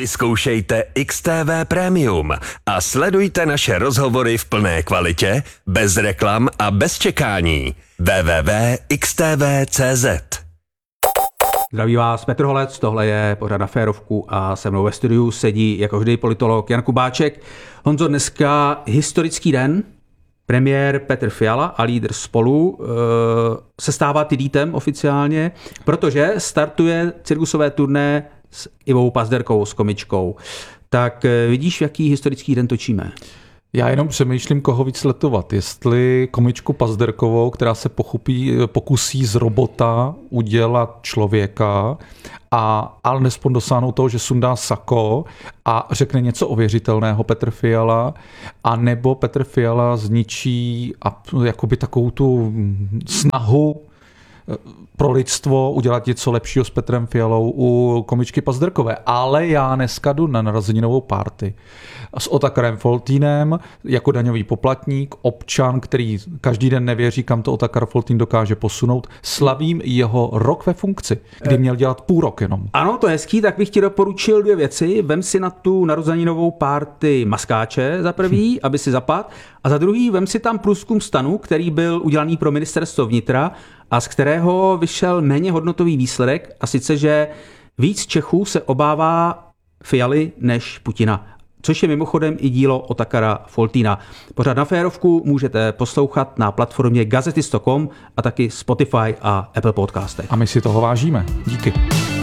Vyzkoušejte XTV Premium a sledujte naše rozhovory v plné kvalitě, bez reklam a bez čekání. www.xtv.cz. Zdraví vás Petr Holec, tohle je pořad Na férovku a se mnou ve studiu sedí jako vždy politolog Jan Kubáček. Honzo, dneska historický den. Premiér Petr Fiala a lídr Spolu se stává tydítem oficiálně, protože startuje cirkusové turné s Ivou Pazderkou, s komičkou. Tak vidíš, jaký historický den točíme? Já jenom přemýšlím, koho víc letovat. Jestli komičku Pazderkovou, která se pokusí z robota udělat člověka, a alespoň dosáhnout toho, že sundá sako a řekne něco ověřitelného Petr Fiala, a nebo Petr Fiala zničí jakoby takovou tu snahu pro lidstvo udělat něco lepšího s Petrem Fialou u komičky Pazderkové. Ale já dneska jdu na narozeninovou party s Otakarem Foltýnem jako daňový poplatník, občan, který každý den nevěří, kam to Otakar Foltýn dokáže posunout. Slavím jeho rok ve funkci, kdy měl dělat půl rok jenom. Ano, to je hezký, tak bych ti doporučil 2 věci. Vem si na tu narozeninovou party maskáče za prvý, aby si zapadl, a za druhý vem si tam průzkum stanu, který byl udělaný pro ministerstvo vnitra a z kterého vyšel méně hodnotový výsledek, a sice, že víc Čechů se obává Fialy než Putina. Což je mimochodem i dílo Otakara Foltýna. Pořád Na férovku můžete poslouchat na platformě gazetisto.com a taky Spotify a Apple Podcastech. A my si toho vážíme. Díky.